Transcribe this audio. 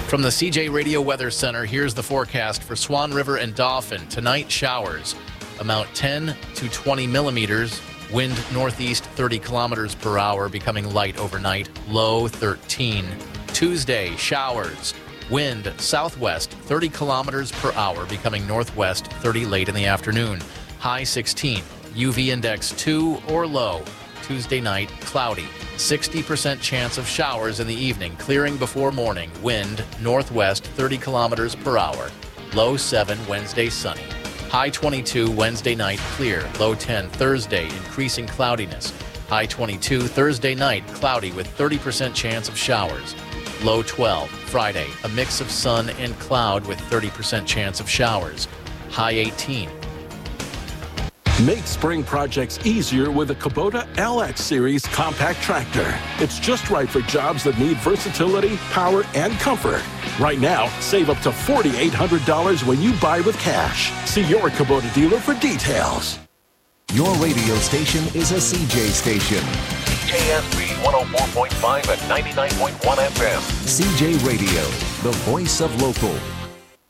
From the CJ Radio Weather Center, here's the forecast for Swan River and Dauphin. Tonight, showers. Amount 10 to 20 millimeters. Wind northeast 30 kilometers per hour, becoming light overnight. Low 13. Tuesday, showers. Wind southwest 30 kilometers per hour, becoming northwest 30 late in the afternoon. High 16. UV index 2 or low. Tuesday night, cloudy. 60% chance of showers in the evening, clearing before morning. Wind northwest 30 kilometers per hour. Low 7 Wednesday, sunny. High 22 Wednesday night, clear. Low 10 Thursday, increasing cloudiness. High 22 Thursday night, cloudy with 30% chance of showers. Low 12 Friday, a mix of sun and cloud with 30% chance of showers. High 18. Make spring projects easier with a Kubota LX Series compact tractor. It's just right for jobs that need versatility, power, and comfort. Right now, save up to $4,800 when you buy with cash. See your Kubota dealer for details. Your radio station is a CJ station. CJSB 104.5 and 99.1 FM. CJ Radio, the voice of local.